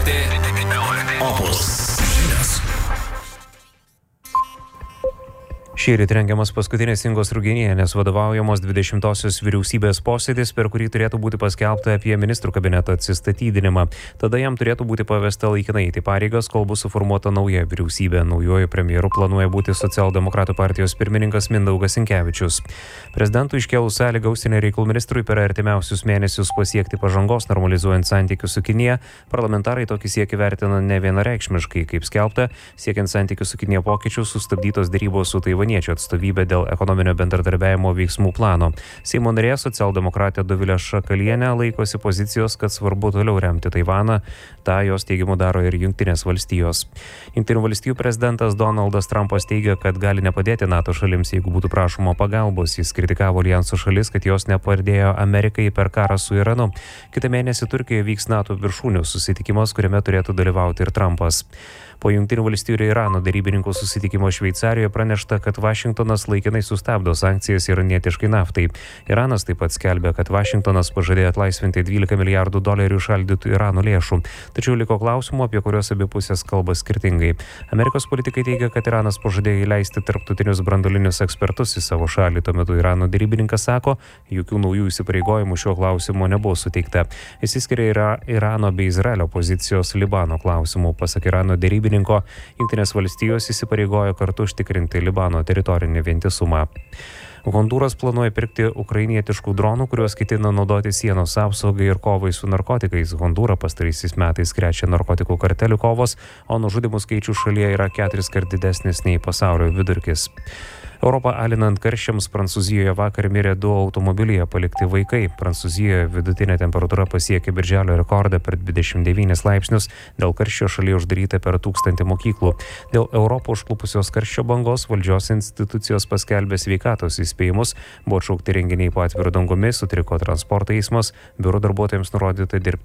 Opus. Šįryt rengiamas paskutinis Ingos Ruginienės vadovaujamos 20-osios vyriausybės posėdis, per kurį turėtų būti paskelbta apie ministrų kabineto atsistatydinimą. Tada jam turėtų būti pavesta laikinai eiti pareigas, kol bus suformuota nauja vyriausybė. Naujuoju premjeru planuoja būti socialdemokratų partijos pirmininkas Mindaugas Sinkevičius. Prezidentui iškėlus sąlygą užsienio reikalų ministrui per artimiausius mėnesius pasiekti pažangos normalizuojant santykius su Kinija, parlamentarai tokį siekį vertina nevienareikšmiškai. Kaip skelbta, siekiant santykių su Kinija pokyčių, sustabdytos dėrybos su taivaniečių atstovybė dėl ekonominio bendradarbiavimo veiksmų plano. Seimo narė socialdemokratė Dovilė Šakalienė laikosi pozicijos, kad svarbu toliau remti Taivaną. Ta jos teigimu daro ir Jungtinės valstijos. Jungtinių valstijų prezidentas Donaldas Trumpas teigia, kad gali nepadėti NATO šalims, jeigu būtų prašoma pagalbos. Jis kritikavo alijanso šalis, kad jos nepadėjo Amerikai per karą su Iranu. Kitą mėnesį Turkijoje vyks NATO viršūnių susitikimas, kuriame turėtų dalyvauti ir Trumpas. Po Jungtinių valstijų ir Irano darybininkų susitikimo Šveicarijoje pranešta, kad Vašingtonas laikinai sustabdo sankcijas iranietiškai naftai. Iranas taip pat skelbia, kad Vašingtonas pažadėjo atlaisvinti $12 milijardų įšaldytų Irano lėšų. Tačiau liko klausimų, apie kuriuos abi pusės kalba skirtingai. Amerikos politikai teigia, kad Iranas pažadėjo įleisti tarptautinius branduolinius ekspertus į savo šalį. Tuo metu Irano darybininkas sako, jokių naujų įsipareigojimų šiuo klausimu nebuvo suteikta. Išsiskiria Irano bei Izraelio pozicijos Libano klausimų. Pasak Irano darybininko, Jungtinės valstijos įsipareigojo kartu užtikrinti Libano teritorinį vientisumą. Hondūras planuoja pirkti ukrainietiškų dronų, kuriuos ketina naudoti sienos apsaugai ir kovai su narkotikais. Hondūrą pastaraisiais metais krečia narkotikų kartelių kovos, o nužudimų skaičius šalyje yra 4 kart didesnis nei pasaulio vidurkis. Europą alinant karščiams Prancūzijoje vakar mirė 2 automobilyje palikti vaikai. Prancūzijoje vidutinė temperatūra pasiekė birželio rekordą per 29 laipsnius. Dėl karščio šalyje uždaryta per 1000 mokyklų. Dėl Europą užklupusios karščio bangos valdžios institucijos paskelbė sveikatos įspėjimus. Buvo atšaukti renginiai po atviru dangumi, sutriko transporto eismas, biuro darbuotojams nurodyta dirbti